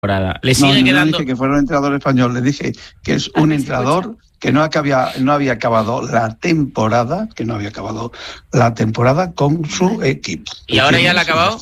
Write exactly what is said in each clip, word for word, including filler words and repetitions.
Le sigue no, no, quedando... no dije que fuera un entrenador español, le dije que es un entrenador que no había, no había acabado la temporada, que no había acabado la temporada con su equipo. ¿Y ahora ya la ha acabado?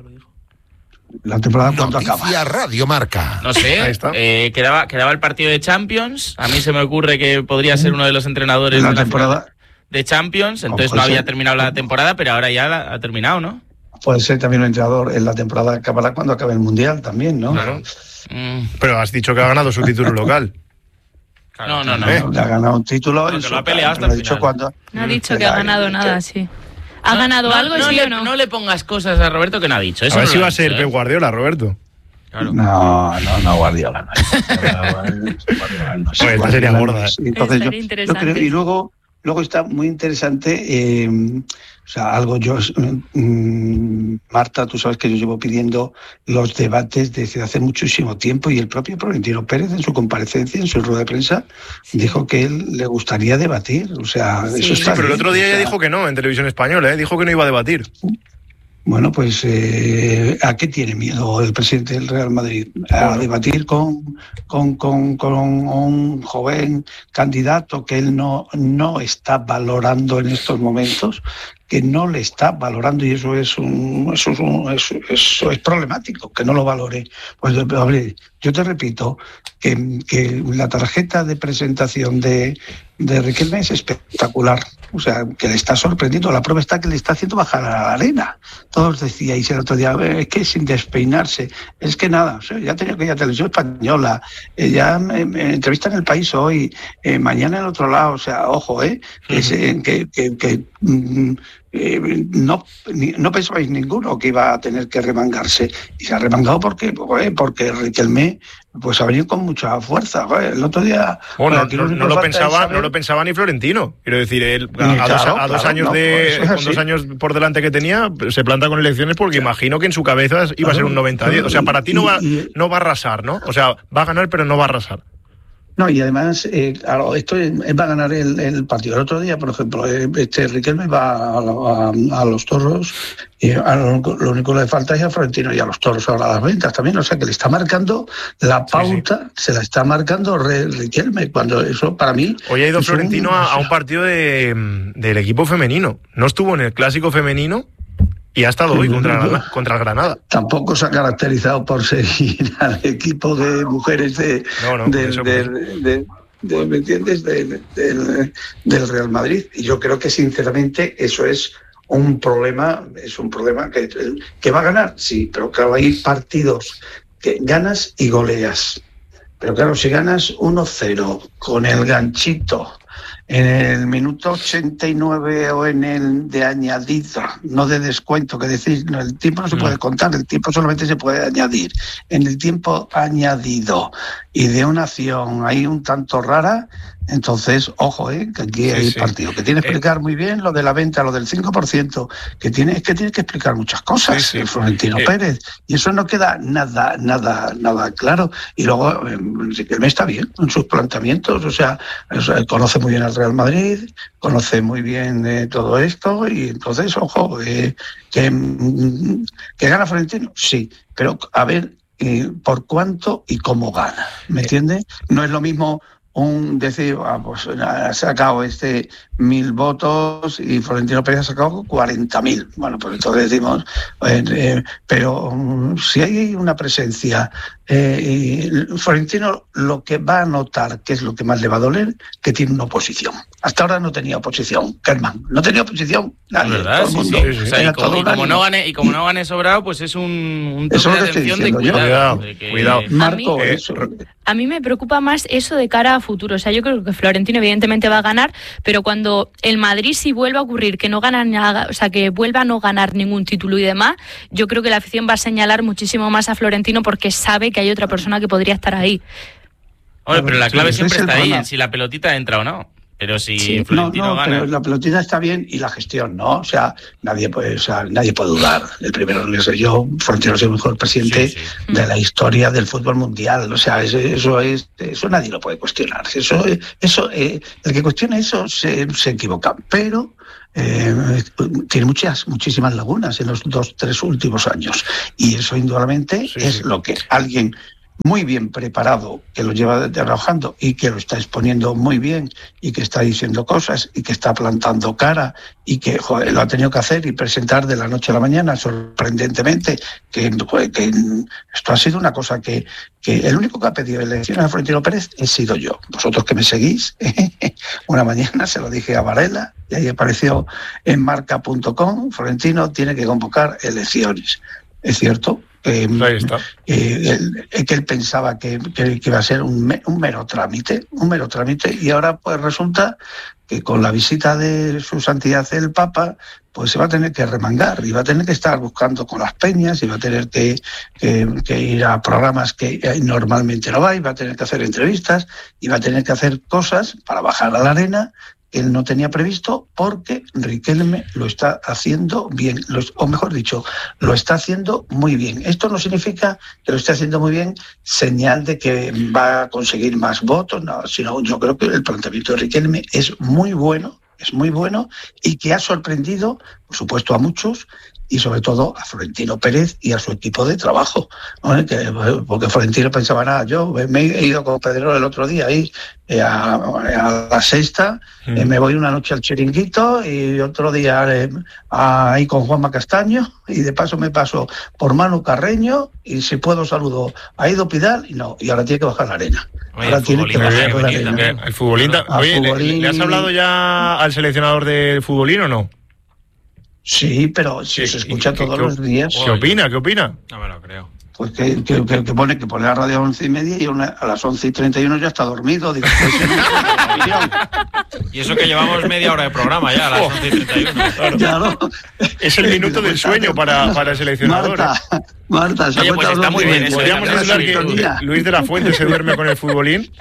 La temporada cuando acaba. Noticia Radio Marca. No sé, eh, quedaba, quedaba el partido de Champions. A mí se me ocurre que podría ser uno de los entrenadores la de la temporada de Champions, entonces no había terminado la temporada, pero ahora ya la, ha terminado, ¿no? Puede ser también un entrenador en la temporada, acabará cuando acabe el Mundial también, ¿no? Claro. Mm. Pero has dicho que ha ganado su título local. No, no, no. ¿Eh? Le ha ganado un título. Porque lo ha peleado hasta el final. Cuando... No ha dicho que ha ganado nada, sí. ¿Ha no, ganado no, algo, no sí le, o no? No le pongas cosas a Roberto que no ha dicho. Eso a ver no si va a dicho, ser ¿eh? Pep Guardiola, Roberto. Claro. No, no, no, Guardiola. No. Pues esta sería gorda. Entonces yo, yo creo, y luego, luego está muy interesante, eh, o sea, algo yo, mm, Marta, tú sabes que yo llevo pidiendo los debates desde hace muchísimo tiempo y el propio Florentino Pérez en su comparecencia, en su rueda de prensa, sí. dijo que él le gustaría debatir, o sea, sí. eso está sí, pero bien, el otro día o sea, ya dijo que no, en Televisión Española, ¿eh? Dijo que no iba a debatir. Bueno, pues eh, ¿a qué tiene miedo el presidente del Real Madrid? A bueno. debatir con, con, con, con un joven candidato que él no, no está valorando en estos momentos, que no le está valorando, y eso es un, eso es, un, eso, eso es problemático, que no lo valore. Pues hombre, yo te repito que, que la tarjeta de presentación de, de Riquelme es espectacular. O sea, que le está sorprendiendo. La prueba está que le está haciendo bajar a la arena. Todos decíais el otro día, es que sin despeinarse, es que nada, o sea, ya tenía que ir a Televisión Española, eh, ya me, me entrevistan en El País hoy, eh, mañana en el otro lado, o sea, ojo, eh, uh-huh. es, eh que, que, que mm, eh, no, ni, no pensabais ninguno que iba a tener que remangarse, y se ha remangado porque, porque, porque Riquelme pues ha venido con mucha fuerza. Joder, el otro día... Bueno, no, no, no, lo pensaba, no lo pensaba ni Florentino. Quiero decir, él a, a, claro, dos, a claro, dos años no, de con así. dos años por delante que tenía, se planta con elecciones porque claro. imagino que en su cabeza iba claro, a ser un noventa diez. O sea, para ti no va, no va a arrasar, ¿no? O sea, va a ganar, pero no va a arrasar. No, y además, eh, claro, esto es, va a ganar el, el partido. El otro día, por ejemplo, este Riquelme va a, a, a los toros y a lo, lo único que le falta es a Florentino y a los toros ahora a las ventas también. O sea, que le está marcando la pauta, sí, sí. se la está marcando Riquelme, cuando eso para mí... Hoy ha ido Florentino un, a, a un partido de, del equipo femenino. No estuvo en el clásico femenino. Y ha estado hoy contra, contra el Granada. Tampoco se ha caracterizado por seguir al equipo de mujeres de, no, no, de, de, de, de, de, ¿me entiendes? De, de, de, del Real Madrid. Y yo creo que sinceramente eso es un problema, es un problema que, que va a ganar, sí, pero claro, hay partidos que ganas y goleas. Pero claro, si ganas uno cero con el ganchito en el minuto ochenta y nueve o en el de añadido, no de descuento, que decís, no, el tiempo no se puede contar, el tiempo solamente se puede añadir. En el tiempo añadido y de una acción ahí un tanto rara, entonces, ojo, eh, que aquí sí, hay sí. partido, que tiene que explicar muy bien lo de la venta, lo del cinco por ciento, que tiene, es que tiene que explicar muchas cosas, sí, sí. Florentino eh. Pérez, y eso no queda nada, nada, nada claro. Y luego, eh, que me está bien en sus planteamientos, o sea, o sea, conoce muy bien al Real Madrid, conoce muy bien eh, todo esto, y entonces, ojo, eh, que, que gana Florentino, sí, pero a ver, eh, por cuánto y cómo gana, ¿me entiendes? No es lo mismo un decir, ah, pues ha sacado este mil votos y Florentino Pérez ha sacado cuarenta mil. Bueno, pues entonces decimos, eh, eh, pero um, si hay una presencia, eh, y Florentino lo que va a notar, que es lo que más le va a doler, que tiene una oposición. Hasta ahora no tenía oposición, Kerman, no tenía oposición, nadie, ¿verdad? todo el mundo. Sí, sí, sí. O sea, y, como, y, como no gane, y como no gane sobrado, pues es un, un toque de atención de cuidado. Cuidado, que... cuidado. Marco, a mí, eso. A mí me preocupa más eso de cara a futuro. O sea, yo creo que Florentino evidentemente va a ganar, pero cuando el Madrid si vuelve a ocurrir que no gana nada, o sea, que vuelva a no ganar ningún título y demás, yo creo que la afición va a señalar muchísimo más a Florentino porque sabe que hay otra persona que podría estar ahí. Oye, pero la clave siempre está ahí, en si la pelotita entra o no. Pero si sí, Florentino no, no, gana... pero la pelotita está bien y la gestión, ¿no? O sea, nadie puede, o sea, nadie puede dudar. El primero no soy yo, Florentino es el mejor presidente sí, sí. de la historia del fútbol mundial. O sea, eso, eso es, eso nadie lo puede cuestionar. Eso, eso, eh, el que cuestiona eso se, se equivoca. Pero eh, tiene muchas, muchísimas lagunas en los dos, tres últimos años. Y eso indudablemente sí, es sí. lo que alguien muy bien preparado, que lo lleva trabajando y que lo está exponiendo muy bien y que está diciendo cosas y que está plantando cara y que joder, lo ha tenido que hacer y presentar de la noche a la mañana, sorprendentemente, que, joder, que esto ha sido una cosa que, que el único que ha pedido elecciones a Florentino Pérez he sido yo. Vosotros que me seguís, una mañana se lo dije a Varela y ahí apareció en marca punto com, Florentino tiene que convocar elecciones. Es cierto. Eh, Ahí está. Eh, él, eh, que él pensaba que, que, que iba a ser un, me, un mero trámite, un mero trámite, y ahora pues resulta que con la visita de su santidad el Papa, pues se va a tener que remangar y va a tener que estar buscando con las peñas y va a tener que, que, que ir a programas que normalmente no va y va a tener que hacer entrevistas y va a tener que hacer cosas para bajar a la arena que él no tenía previsto, porque Riquelme lo está haciendo bien, lo, o mejor dicho, lo está haciendo muy bien. Esto no significa que lo esté haciendo muy bien señal de que va a conseguir más votos, no, sino yo creo que el planteamiento de Riquelme es muy bueno, es muy bueno y que ha sorprendido, por supuesto, a muchos, y sobre todo a Florentino Pérez y a su equipo de trabajo, ¿no? Que, porque Florentino pensaba, nada, yo me he ido con Pedrerol el otro día ahí eh, a, a la sexta, mm. eh, me voy una noche al Chiringuito y otro día eh, ahí con Juanma Castaño y de paso me paso por Manu Carreño y si puedo saludo a Ido Pidal y no, y ahora tiene que bajar la arena. Oye, ahora tiene que bajar la arena. También. El futbolista, oye, futbolín... ¿le, ¿le has hablado ya al seleccionador del futbolín o no? Sí, pero si se escucha todos qué, los días. ¿Qué opina? ¿Qué opina? No me lo creo. Pues que, que, que, que pone que pone la radio a once y media y una, a las once y treinta y uno ya está dormido. Digo, pues, y eso que llevamos media hora de programa ya, a las once y treinta y uno. Claro. Claro. Es el minuto del sueño para, para el seleccionador. Marta, Marta, se Oye, pues está muy bien. Podríamos hablar que Luis de la Fuente se duerme con el futbolín.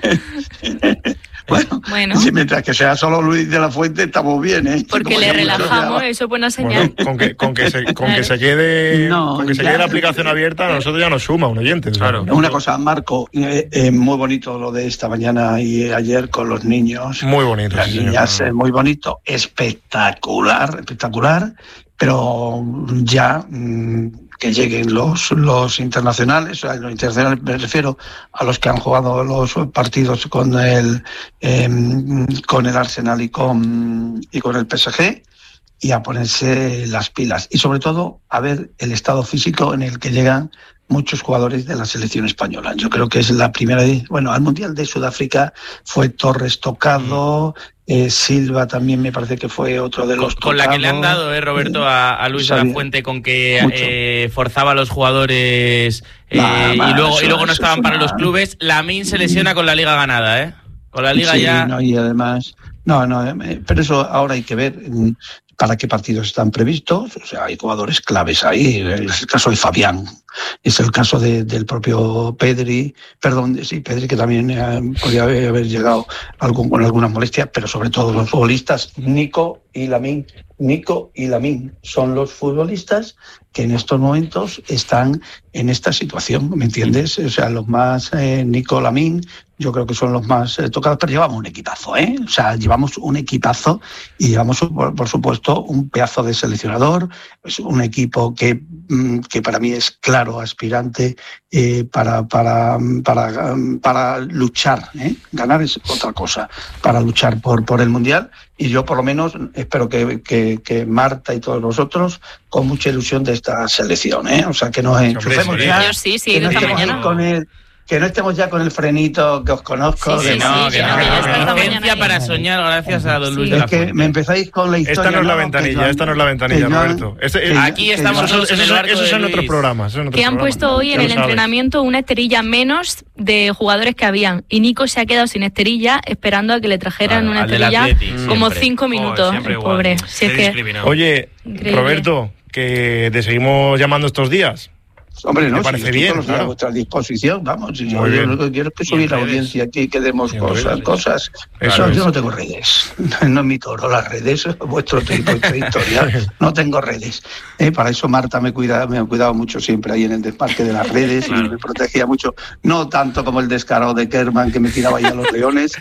Bueno, bueno. Sí, mientras que sea solo Luis de la Fuente estamos bien, ¿eh? Porque le relajamos, eso es buena señal. Bueno, con que con que se, con que se quede no, con que se quede la aplicación abierta, a nosotros ya nos suma un oyente. Claro. Una no, cosa, Marco, eh, eh, muy bonito lo de esta mañana y ayer con los niños. Muy bonito. Las sí, niñas, señor. Eh, muy bonito, espectacular, espectacular, pero ya mmm, que lleguen los los internacionales, a los internacionales me refiero a los que han jugado los partidos con el eh, con el Arsenal y con y con el P S G, y a ponerse las pilas y sobre todo a ver el estado físico en el que llegan muchos jugadores de la selección española. Yo creo que es la primera, bueno, al Mundial de Sudáfrica fue Torres tocado, eh, Silva también me parece que fue otro de los con, con la que le han dado, eh, Roberto, a, a Luis de la Fuente, con que eh, forzaba a los jugadores eh, la, y luego, eso, y luego no estaban para una... los clubes. Lamine se lesiona con la liga ganada, ¿eh? Con la liga sí, ya... No, y además... No, no, pero eso ahora hay que ver para qué partidos están previstos. O sea, hay jugadores claves ahí. Es el caso de Fabián, es el caso de, del propio Pedri, perdón, sí, Pedri, que también eh, podría haber llegado algún, con algunas molestias, pero sobre todo los futbolistas, Nico y Lamine. Nico y Lamine son los futbolistas que en estos momentos están en esta situación, ¿me entiendes? O sea, los más, eh, Nico, Lamine, yo creo que son los más eh, tocados, pero llevamos un equipazo, ¿eh? O sea, llevamos un equipazo y llevamos, por, por supuesto, un pedazo de seleccionador, es un equipo que, que para mí es claro aspirante eh, para, para, para, para luchar, ¿eh? Ganar es otra cosa, para luchar por, por el Mundial. Y yo, por lo menos, espero que, que, que Marta y todos vosotros con mucha ilusión de esta selección, ¿eh? O sea, que nos enchufemos sí, ya. Yo sí, sí, que, no mañana. Con el, que no estemos ya con el frenito que os conozco. Sí, de sí, no, sí, que no, que no. Licencia para soñar, gracias a don Luis sí, de la Fuente. Es que me empezáis con la historia. Esta no es la ventanilla, esta no es la ventanilla, Roberto. Este, Aquí estamos nosotros en el barco. Esos son otros programas. Que han puesto hoy en el entrenamiento una esterilla menos de jugadores que habían. Y Nico se ha quedado sin esterilla esperando a que le trajeran una esterilla como cinco minutos. El pobre. Si es que... Oye, Roberto, que te seguimos llamando estos días. Hombre, no, me parece si bien, claro. claro. A vuestra disposición, vamos. Si yo, yo lo que quiero es que subir la audiencia aquí, que demos cosas, redes. cosas. Eso, yo no tengo redes, no es mi toro, las redes, vuestro tipo de historia. No tengo redes. Eh, para eso Marta me cuida, me ha cuidado mucho siempre ahí en el desparque de las redes claro. y me protegía mucho. No tanto como el descarado de Kerman, que me tiraba ahí a los leones.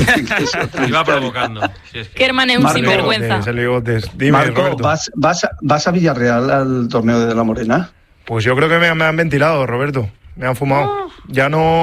Iba provocando. Si es que... Kerman es un Marco, sinvergüenza. Dime, Marco, ¿vas, vas, ¿vas a Villarreal al torneo de La Morena? Pues yo creo que me, me han ventilado, Roberto. me han fumado. Ya no